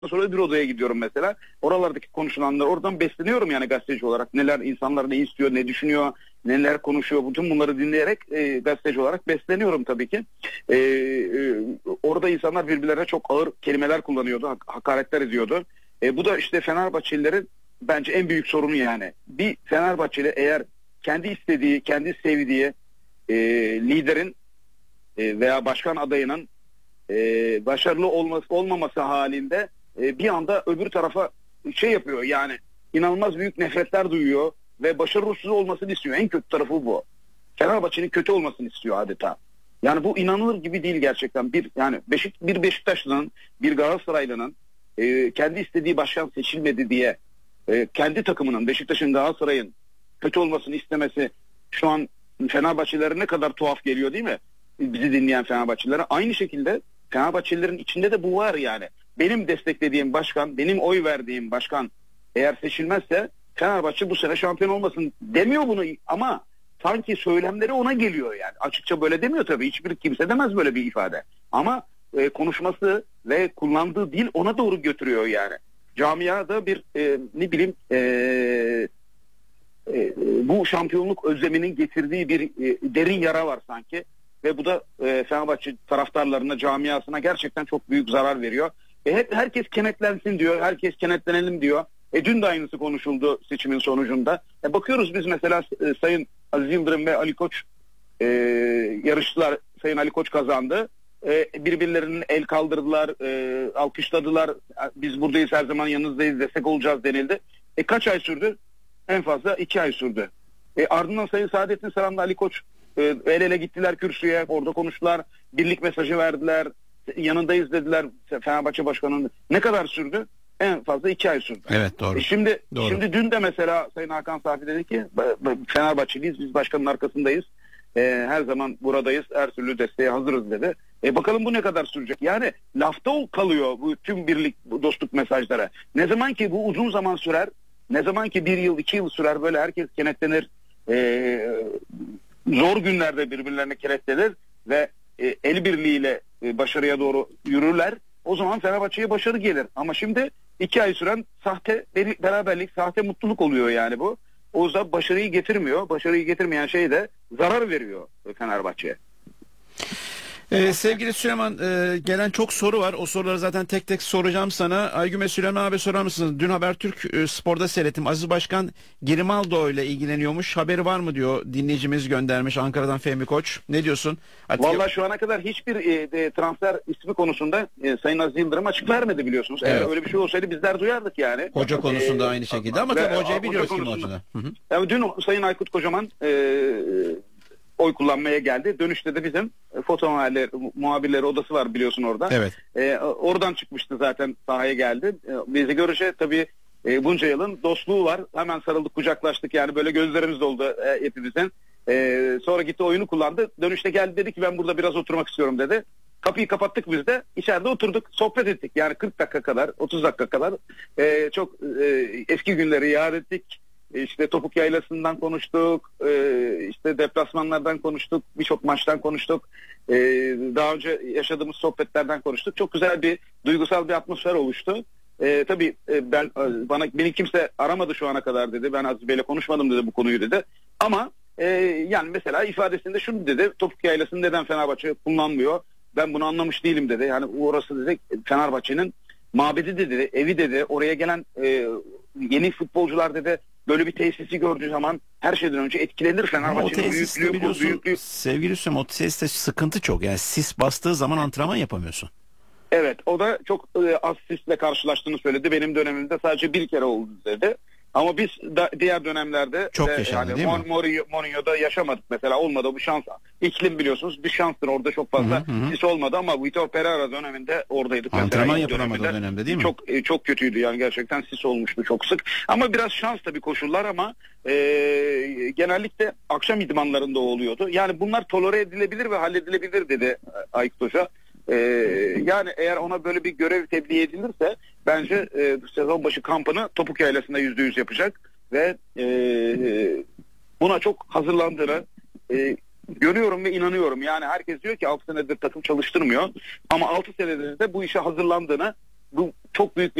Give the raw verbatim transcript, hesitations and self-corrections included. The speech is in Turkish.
sonra öbür odaya gidiyorum mesela. Oralardaki konuşulanlar, oradan besleniyorum yani gazeteci olarak. Neler, insanlar ne istiyor, ne düşünüyor, neler konuşuyor, bütün bunları dinleyerek e, gazeteci olarak besleniyorum tabii ki. E, e, orada insanlar birbirlerine çok ağır kelimeler kullanıyordu, hak- hakaretler ediyordu. E, bu da işte Fenerbahçelilerin bence en büyük sorunu yani. Bir Fenerbahçeli eğer kendi istediği, kendi sevdiği e, liderin e, veya başkan adayının e, başarılı olması olmaması halinde e, bir anda öbür tarafa şey yapıyor yani, inanılmaz büyük nefretler duyuyor ve başarısız olmasını istiyor. En kötü tarafı bu. Fenerbahçe'nin kötü olmasını istiyor adeta. Yani bu inanılır gibi değil gerçekten. Bir yani Beşik, bir Beşiktaşlı'nın, bir Galatasaraylı'nın e, kendi istediği başkan seçilmedi diye e, kendi takımının, Beşiktaş'ın, Galatasaray'ın kötü olmasını istemesi şu an Fenerbahçelilere ne kadar tuhaf geliyor değil mi? Bizi dinleyen Fenerbahçelilere. Aynı şekilde Fenerbahçelilerin içinde de bu var yani. Benim desteklediğim başkan, benim oy verdiğim başkan eğer seçilmezse Fenerbahçe bu sene şampiyon olmasın demiyor bunu ama sanki söylemleri ona geliyor yani. Açıkça böyle demiyor tabii. Hiçbir kimse demez böyle bir ifade. Ama e, konuşması ve kullandığı dil ona doğru götürüyor yani. Camiada bir e, ne bileyim e, e, bu şampiyonluk özleminin getirdiği bir e, derin yara var sanki. Ve bu da e, Fenerbahçe taraftarlarına, camiasına gerçekten çok büyük zarar veriyor. E, hep herkes kenetlensin diyor, herkes kenetlenelim diyor. E, dün de aynısı konuşuldu seçimin sonucunda. E, bakıyoruz biz mesela e, Sayın Aziz Yıldırım ve Ali Koç e, yarıştılar. Sayın Ali Koç kazandı. E, birbirlerinin el kaldırdılar, e, alkışladılar. Biz buradayız, her zaman yanınızdayız, destek olacağız denildi. E, kaç ay sürdü? En fazla iki ay sürdü. E, ardından Sayın Saadettin Saran'la Ali Koç e, el ele gittiler kürsüye, orada konuştular, birlik mesajı verdiler, yanındayız dediler Fenerbahçe Başkanı'nın. Ne kadar sürdü? En fazla iki ay sürdü. Evet, doğru. E şimdi doğru. şimdi dün de mesela Sayın Hakan Safi dedi ki Fenerbahçeliyiz, biz başkanın arkasındayız. E, her zaman buradayız, her türlü desteğe hazırız dedi. E bakalım bu ne kadar sürecek? Yani lafta kalıyor bu tüm birlik, bu dostluk mesajları. Ne zaman ki bu uzun zaman sürer, ne zaman ki bir yıl, iki yıl sürer, böyle herkes kenetlenir, e, zor günlerde birbirlerine kenetlenir ve e, el birliğiyle e, başarıya doğru yürürler. O zaman Fenerbahçe'ye başarı gelir. Ama şimdi iki ay süren sahte beraberlik, sahte mutluluk oluyor yani bu. O yüzden başarıyı getirmiyor. Başarıyı getirmeyen şey de zarar veriyor Fenerbahçe'ye. Ee, sevgili Süleyman, e, gelen çok soru var. O soruları zaten tek tek soracağım sana. Aygün ve Süleyman abi, sorar mısınız? Dün Habertürk e, Spor'da seyrettim. Aziz Başkan Grimaldo ile ilgileniyormuş. Haberi var mı diyor dinleyicimiz, göndermiş Ankara'dan Fehmi Koç. Ne diyorsun? Hadi. Vallahi şu ana kadar hiçbir e, e, transfer ismi konusunda e, Sayın Aziz Yıldırım açık vermedi biliyorsunuz. Evet. Eğer öyle bir şey olsaydı bizler duyardık yani. Hoca konusunda ee, aynı şekilde ama tabii hocayı biliyoruz kim hocada. Yani dün Sayın Aykut Kocaman e, oy kullanmaya geldi. Dönüşte de bizim foto muhabirleri odası var biliyorsun orada. Evet. E, oradan çıkmıştı zaten, sahaya geldi. E, bizi görüşe tabii e, bunca yılın dostluğu var. Hemen sarıldık, kucaklaştık yani, böyle gözlerimiz doldu e, hepimizin. E, sonra gitti oyunu kullandı. Dönüşte geldi, dedi ki ben burada biraz oturmak istiyorum dedi. Kapıyı kapattık biz de. İçeride oturduk, sohbet ettik. Yani kırk dakika kadar, otuz dakika kadar e, çok e, eski günleri yad ettik. İşte Topuk Yaylası'ndan konuştuk, işte deplasmanlardan konuştuk, birçok maçtan konuştuk, daha önce yaşadığımız sohbetlerden konuştuk. Çok güzel bir duygusal bir atmosfer oluştu. E, tabii ben bana beni kimse aramadı şu ana kadar dedi. Ben Aziz Bey'le konuşmadım dedi bu konuyu dedi. Ama e, yani mesela ifadesinde şunu dedi: Topuk Yaylası'nı neden Fenerbahçe kullanmıyor? Ben bunu anlamış değilim dedi. Yani orası dedi Fenerbahçe'nin mabedi dedi, evi dedi. Oraya gelen e, yeni futbolcular dedi böyle bir tesisi gördüğü zaman her şeyden önce etkilenir. Fenerbahçe'nin büyüklüğü, büyüklüğü. Sevgili Hüsnü, o tesiste sıkıntı çok. Yani sis bastığı zaman antrenman yapamıyorsun. Evet, o da çok e, az sisle karşılaştığını söyledi. Benim dönemimde sadece bir kere oldu dedi. Ama biz da, diğer dönemlerde çok e, yaşandı yani, değil Mon, mi? Mourinho, Mourinho'da yaşamadık mesela, olmadı bu şans. İklim biliyorsunuz bir şanstır, orada çok fazla hı hı. sis olmadı ama Vitor Pereira döneminde oradaydık. Antrenman yapılamadı o dönemde değil mi? Çok e, çok kötüydü yani, gerçekten sis olmuştu çok sık. Ama biraz şans tabii koşullar, ama e, genellikle akşam idmanlarında oluyordu. Yani bunlar tolere edilebilir ve halledilebilir dedi Aykut Hoca. Ee, yani eğer ona böyle bir görev tebliğ edilirse bence e, sezon başı kampını Topuk Yaylası'nda yüzde yüz yapacak ve e, buna çok hazırlandığını e, görüyorum ve inanıyorum. Yani herkes diyor ki altı senedir takım çalıştırmıyor ama altı senedir de bu işe hazırlandığını bu çok büyük